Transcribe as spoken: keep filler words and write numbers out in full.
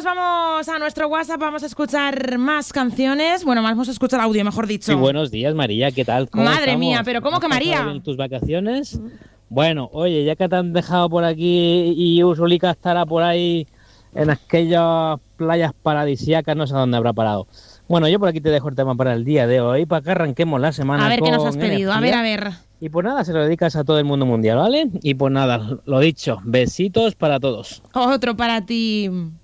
nos vamos a nuestro WhatsApp, vamos a escuchar más canciones. Bueno, vamos a escuchar audio, mejor dicho. Sí, buenos días, María, ¿qué tal? ¿Cómo Madre estamos? mía, pero ¿cómo que María? ¿En tus vacaciones? Bueno, oye, ya que te han dejado por aquí y Usulica estará por ahí en aquellas playas paradisíacas, no sé dónde habrá parado. Bueno, yo por aquí te dejo el tema para el día de hoy, para que arranquemos la semana. A ver, con ¿qué nos has pedido? energía. A ver, a ver. Y pues nada, se lo dedicas a todo el mundo mundial, ¿vale? Y pues nada, lo dicho, besitos para todos. Otro para ti.